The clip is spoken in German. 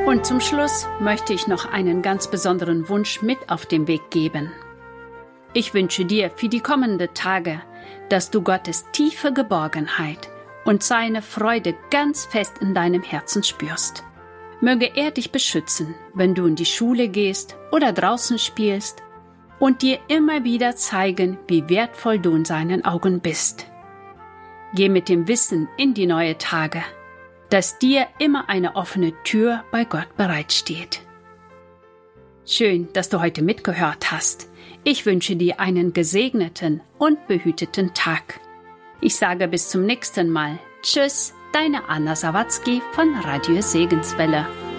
Und zum Schluss möchte ich noch einen ganz besonderen Wunsch mit auf den Weg geben. Ich wünsche dir für die kommenden Tage, dass du Gottes tiefe Geborgenheit und seine Freude ganz fest in deinem Herzen spürst. Möge er dich beschützen, wenn du in die Schule gehst oder draußen spielst und dir immer wieder zeigen, wie wertvoll du in seinen Augen bist. Geh mit dem Wissen in die neuen Tage, dass dir immer eine offene Tür bei Gott bereitsteht. Schön, dass du heute mitgehört hast. Ich wünsche dir einen gesegneten und behüteten Tag. Ich sage bis zum nächsten Mal. Tschüss, deine Anna Sawatzki von Radio Segenswelle.